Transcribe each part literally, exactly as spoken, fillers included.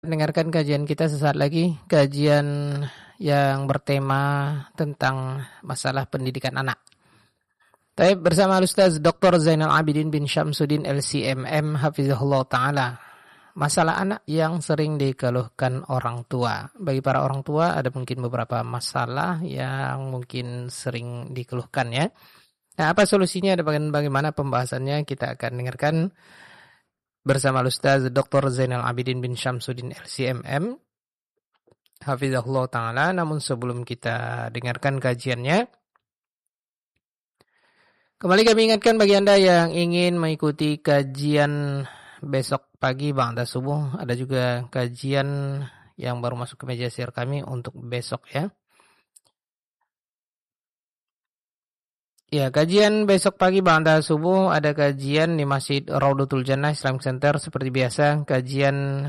Dengarkan kajian kita sesaat lagi, kajian yang bertema tentang masalah pendidikan anak. Baik, bersama Ustaz Doktor Zainal Abidin bin Syamsuddin L C M M Hafizahullah Ta'ala. Masalah anak yang sering dikeluhkan orang tua. Bagi para orang tua ada mungkin beberapa masalah yang mungkin sering dikeluhkan ya. Nah, apa solusinya dan bagaimana pembahasannya kita akan dengarkan bersama Ustaz Doktor Zainal Abidin bin Syamsuddin L C M M Hafizahullah Ta'ala. Namun sebelum kita dengarkan kajiannya, kembali kami ingatkan bagi Anda yang ingin mengikuti kajian besok pagi ba'da subuh, ada juga kajian yang baru masuk ke meja share kami untuk besok ya. Ya, kajian besok pagi ba'da subuh ada kajian di Masjid Raudatul Jannah Islamic Center seperti biasa, kajian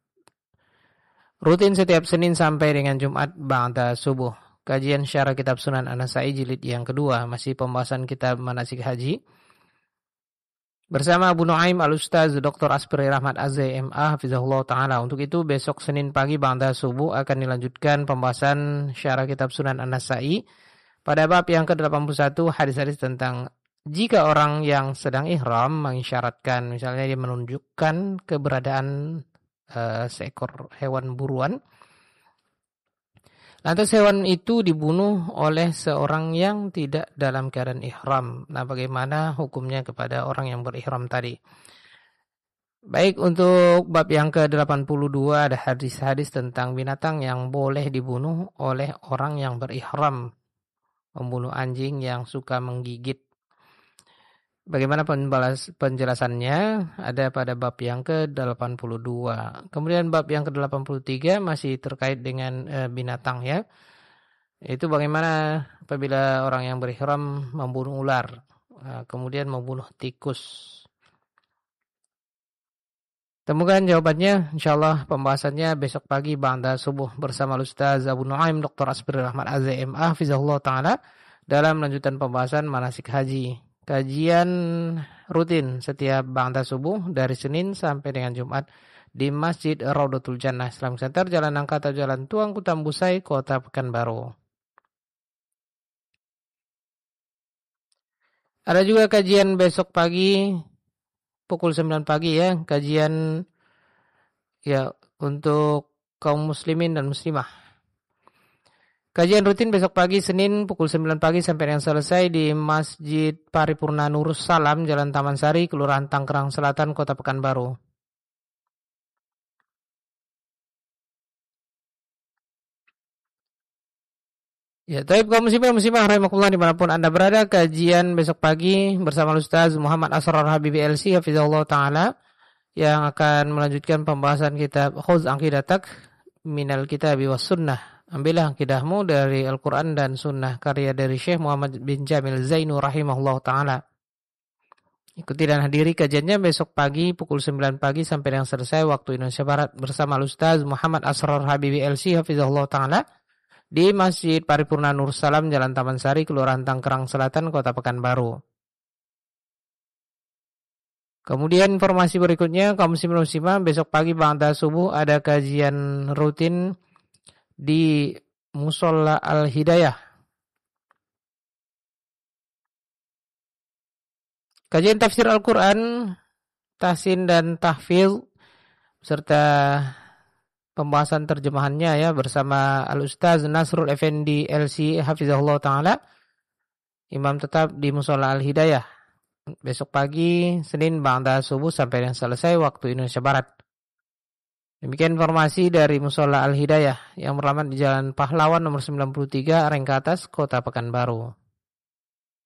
rutin setiap Senin sampai dengan Jumat ba'da subuh. Kajian syarah kitab Sunan An-Nasa'i jilid yang kedua, masih pembahasan kitab manasik haji. Bersama Abu Nuaim Al-Ustaz Doktor Asbri Rahmat Az M A Hafizahullah Ta'ala. Untuk itu besok Senin pagi ba'da subuh akan dilanjutkan pembahasan syarah kitab Sunan An-Nasa'i pada bab yang ke delapan puluh satu, hadis-hadis tentang jika orang yang sedang ihram mengisyaratkan, misalnya dia menunjukkan keberadaan uh, seekor hewan buruan, lantas hewan itu dibunuh oleh seorang yang tidak dalam keadaan ihram. Nah, bagaimana hukumnya kepada orang yang berihram tadi? Baik, untuk bab yang ke delapan puluh dua ada hadis-hadis tentang binatang yang boleh dibunuh oleh orang yang berihram. Membunuh anjing yang suka menggigit. Bagaimana penjelasannya? Ada pada bab yang ke delapan puluh dua. Kemudian bab yang ke delapan puluh tiga masih terkait dengan e, binatang ya. Itu bagaimana apabila orang yang berihram membunuh ular, e, kemudian membunuh tikus. Temukan jawabannya insyaallah pembahasannya besok pagi ba'da subuh bersama Ustaz Abu Nuaim Doktor Asbri Rahmat Az M A Hafizahullah Ta'ala dalam lanjutan pembahasan manasik haji. Kajian rutin setiap ba'da subuh dari Senin sampai dengan Jumat di Masjid Raudatul Jannah Islamic Center, Jalan Nangka atau Jalan Tuanku Tambusai, Kota Pekanbaru. Ada juga kajian besok pagi pukul sembilan pagi ya, kajian ya untuk kaum muslimin dan muslimah. Kajian rutin besok pagi Senin pukul sembilan pagi sampai yang selesai di Masjid Paripurna Nurus Salam, Jalan Taman Sari, Kelurahan Tanggerang Selatan, Kota Pekanbaru. Ya, taib kaum muslimin muslimah rahimakumullah dimanapun Anda berada, kajian besok pagi bersama Ustaz Muhammad Asrar Habibi L C Hafizahullah Ta'ala yang akan melanjutkan pembahasan kitab Khuz Aqidatak Minal Kitabi Was Sunnah. Ambillah akidahmu dari Al-Quran dan Sunnah, karya dari Syekh Muhammad bin Jamil Zainu rahimahullah ta'ala. Ikuti dan hadiri kajiannya besok pagi pukul sembilan pagi sampai yang selesai waktu Indonesia Barat bersama Ustaz Muhammad Asrar Habibi L C Hafizahullah ta'ala di Masjid Paripurna Nur Salam, Jalan Taman Sari, Kelurahan Tanggerang Selatan, Kota Pekanbaru. Kemudian informasi berikutnya, kaum muslimin muslimah, besok pagi ba'da subuh ada kajian rutin di Musola Al-Hidayah. Kajian tafsir Al-Quran, tahsin dan tahfidz serta pembahasan terjemahannya ya bersama Al-Ustaz Nasrul Effendi L C Hafizahullah Ta'ala, imam tetap di Musola Al-Hidayah. Besok pagi Senin ba'da subuh sampai yang selesai waktu Indonesia Barat. Demikian informasi dari Musola Al-Hidayah yang beralamat di Jalan Pahlawan nomor sembilan puluh tiga Rengka Atas, Kota Pekanbaru.